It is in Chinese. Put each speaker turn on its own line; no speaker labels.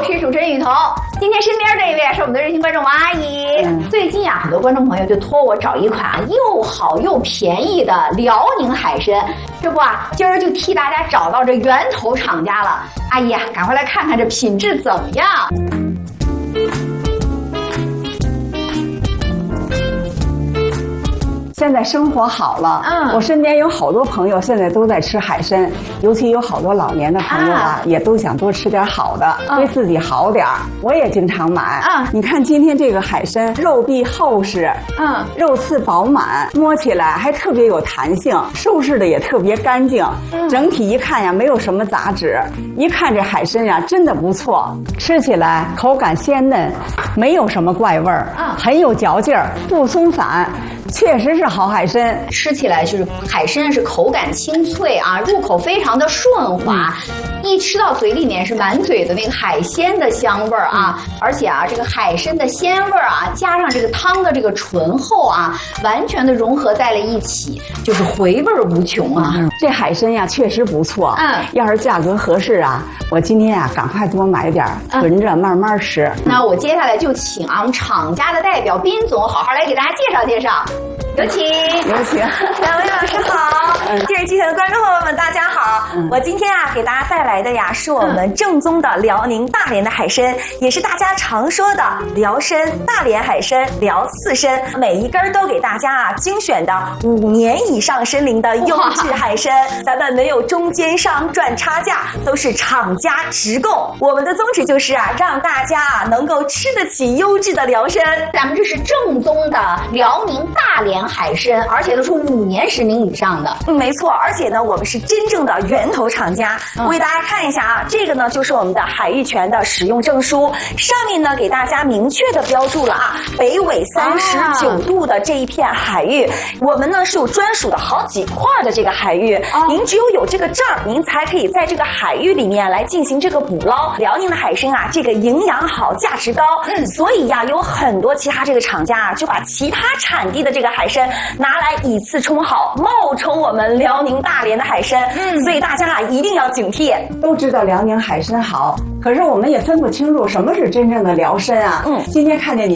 我是主持人雨桐。今天身边这一位是我们的热心观众王阿姨。最近啊，很多观众朋友就托我找一款又好又便宜的辽宁海参。这不啊，今儿就替大家找到这源头厂家了。阿姨啊，赶快来看看这品质怎么样。
现在生活好了，我身边有好多朋友现在都在吃海参，尤其有好多老年的朋友啊，也都想多吃点好的，对自己好点儿。我也经常买。你看今天这个海参，肉壁厚实，肉刺饱满，摸起来还特别有弹性，收拾的也特别干净，整体一看呀，没有什么杂质。一看这海参呀，真的不错，吃起来口感鲜嫩，没有什么怪味儿，很有嚼劲儿，不松散。确实是好海参，
吃起来就是海参是口感清脆啊，入口非常的顺滑，一吃到嘴里面是满嘴的那个海鲜的香味儿啊，而且啊这个海参的鲜味儿啊，加上这个汤的这个醇厚啊，完全的融合在了一起，就是回味无穷啊。
这海参呀确实不错，要是价格合适啊，我今天啊赶快多买点囤着慢慢吃。
那我接下来就请我们厂家的代表斌总好好来给大家介绍介绍。有请，
有请，
两位老师好，电视机前的观众朋友们大家好。我今天啊给大家带来的呀是我们正宗的辽宁大连的海参，也是大家常说的辽参、大连海参、辽刺参，每一根都给大家啊精选的5年以上参龄的优质海参，咱们没有中间商赚差价，都是厂家直供。我们的宗旨就是啊让大家啊能够吃得起优质的辽参。
咱们这是正宗的辽宁大连海参，而且都是5年10龄以上的。
没错，而且呢，我们是真正的源头厂家。我给大家看一下啊，这个呢就是我们的海域泉的使用证书，上面呢给大家明确的标注了啊，北纬39度的这一片海域，我们呢是有专属的好几块的这个海域，您只有这个证，您才可以在这个海域里面来进行这个捕捞。辽宁的海参啊，这个营养好，价值高，所以呀，有很多其他这个厂家啊，就把其他产地的这个海参拿来以次充好，冒充我们辽宁大连的海参，所以大家啊一定要警惕。
都知道辽宁海参好，可是我们也分不清楚什么是真正的辽参啊。今天看见你